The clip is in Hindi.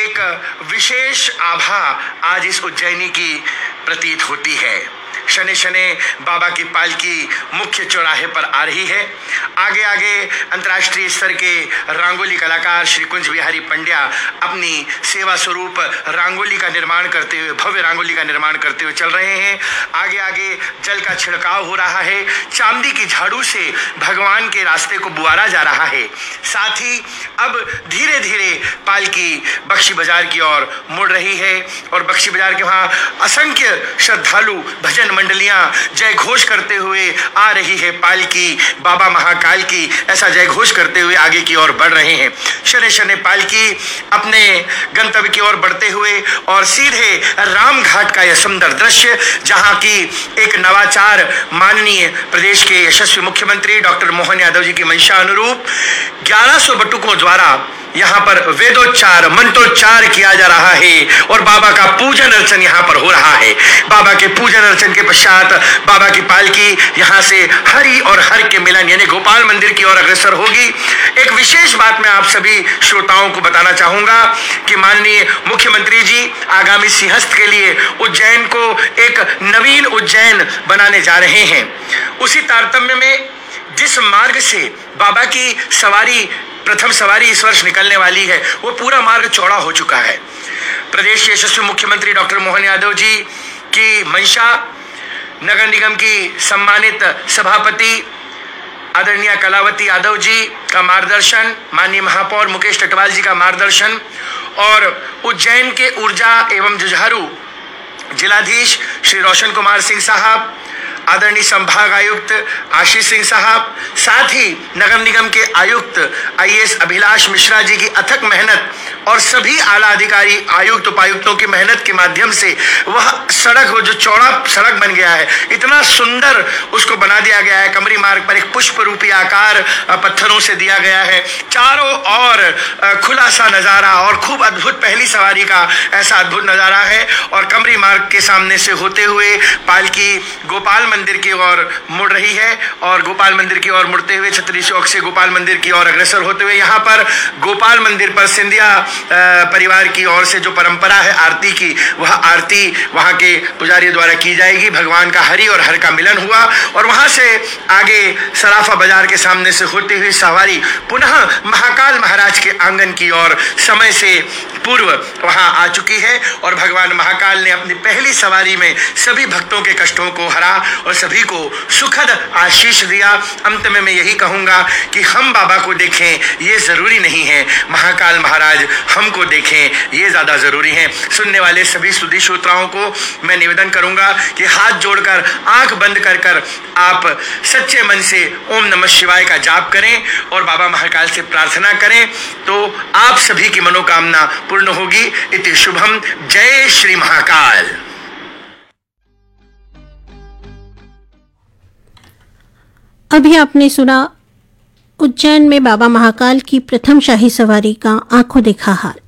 एक विशेष आभा आज इस उज्जैनी की प्रतीत होती है। शनि शनि बाबा की पालकी मुख्य चौराहे पर आ रही है। आगे आगे अंतर्राष्ट्रीय स्तर के रंगोली कलाकार श्री कुंज बिहारी पंड्या अपनी सेवा स्वरूप रंगोली का निर्माण करते हुए, भव्य रंगोली का निर्माण करते हुए चल रहे हैं। आगे आगे जल का छिड़काव हो रहा है। चांदी की झाड़ू से भगवान के रास्ते को बुआरा जा रहा है। साथ ही अब धीरे धीरे पालकी बख्शी बाजार की ओर मुड़ रही है और बख्शी बाजार के वहाँ असंख्य श्रद्धालु भजन मंडलियां जय घोष करते हुए आ रही है। पालकी बाबा महाकाल की ऐसा जय घोष करते हुए आगे की ओर बढ़ रहे हैं। शनि शनि पालकी अपने गंतव्य की ओर बढ़ते हुए और सीधे राम घाट का यह सुंदर दृश्य, जहां की एक नवाचार माननीय प्रदेश के यशस्वी मुख्यमंत्री डॉक्टर मोहन यादव जी की मंशा अनुरूप 1100 बटुकों द्वारा यहाँ पर वेदोच्चार मंत्रोच्चार किया जा रहा है और बाबा का पूजन अर्चन यहाँ पर हो रहा है। बाबा के पूजन अर्चन के पश्चात बाबा की पालकी यहाँ से हरि और हर के मिलन यानी गोपाल मंदिर की ओर अग्रसर होगी। एक विशेष बात मैं आप सभी श्रोताओं को बताना चाहूंगा कि माननीय मुख्यमंत्री जी आगामी सिंहस्थ के लिए उज्जैन को एक नवीन उज्जैन बनाने जा रहे हैं। उसी तारतम्य में जिस मार्ग से बाबा की सवारी, प्रथम सवारी इस वर्ष निकलने वाली है, वो पूरा मार्ग चौड़ा हो चुका है। प्रदेश के यशस्वी मुख्यमंत्री डॉक्टर मोहन यादव जी की मंशा, नगर निगम की सम्मानित सभापति आदरणीय कलावती यादव जी का मार्गदर्शन, माननीय महापौर मुकेश टटवाल जी का मार्गदर्शन और उज्जैन के ऊर्जा एवं जुझारू जिलाधीश श्री रोशन कुमार सिंह साहब, आदरणीय संभाग आयुक्त आशीष सिंह साहब, साथ ही नगर निगम के आयुक्त आईएएस अभिलाष मिश्रा जी की अथक मेहनत और सभी आला अधिकारी आयुक्त उपायुक्तों की मेहनत के माध्यम से वह सड़क, वो जो चौड़ा सड़क बन गया है, इतना सुंदर उसको बना दिया गया है। कमरी मार्ग पर एक पुष्प रूपी आकार पत्थरों से दिया गया है। चारों ओर खुला सा नज़ारा और खूब अद्भुत पहली सवारी का ऐसा अद्भुत नज़ारा है। और कमरी मार्ग के सामने से होते हुए पालकी गोपाल मंदिर की ओर मुड़ रही है और गोपाल मंदिर की ओर मुड़ते हुए छतरी चौक से गोपाल मंदिर की ओर अग्रसर होते हुए यहाँ पर गोपाल मंदिर पर सिंधिया परिवार की ओर से जो परंपरा है आरती की, वह आरती वहाँ के पुजारियों द्वारा की जाएगी। भगवान का हरि और हर का मिलन हुआ और वहाँ से आगे सराफा बाजार के सामने से होती हुई सवारी पुनः महाकाल महाराज के आंगन की ओर समय से पूर्व वहाँ आ चुकी है और भगवान महाकाल ने अपनी पहली सवारी में सभी भक्तों के कष्टों को हरा और सभी को सुखद आशीष दिया। अंत में मैं यही कहूँगा कि हम बाबा को देखें ये ज़रूरी नहीं है, महाकाल महाराज हमको देखें ये ज़्यादा ज़रूरी है। सुनने वाले सभी सुधी श्रोताओं को मैं निवेदन करूँगा कि हाथ जोड़कर आंख बंद कर कर आप सच्चे मन से ओम नमः शिवाय का जाप करें और बाबा महाकाल से प्रार्थना करें तो आप सभी की मनोकामना पूर्ण होगी। इति शुभम। जय श्री महाकाल। अभी आपने सुना उज्जैन में बाबा महाकाल की प्रथम शाही सवारी का आंखों देखा हाल।